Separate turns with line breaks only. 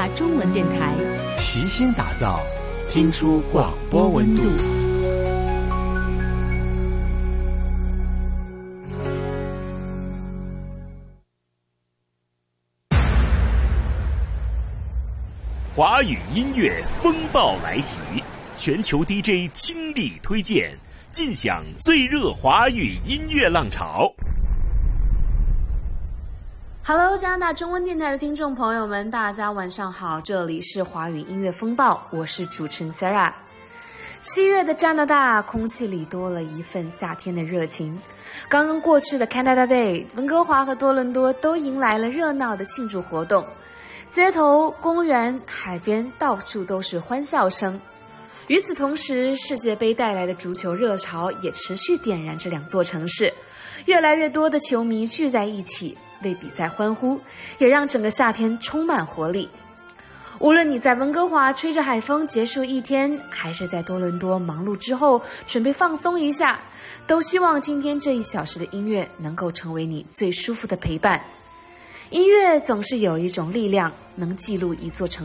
大中文电台，
齐心打造，听出广播温度。
华语音乐风暴来袭，全球 DJ 倾力推荐，尽享最热华语音乐浪潮。
Hello， 加拿大中文电台的听众朋友们，大家晚上好，这里是华语音乐风暴，我是主持人 Sarah。7月的加拿大，空气里多了一份夏天的热情。刚刚过去的 Canada Day， 温哥华和多伦多都迎来了热闹的庆祝活动。街头、公园、海边，到处都是欢笑声。与此同时，世界杯带来的足球热潮也持续点燃这两座城市，越来越多的球迷聚在一起为比赛欢呼，也让整个夏天充满活力。无论你在温哥华吹着海风结束一天，还是在多伦多忙碌之后准备放松一下，都希望今天这1小时的音乐能够成为你最舒服的陪伴。音乐总是有一种力量，能记录一座城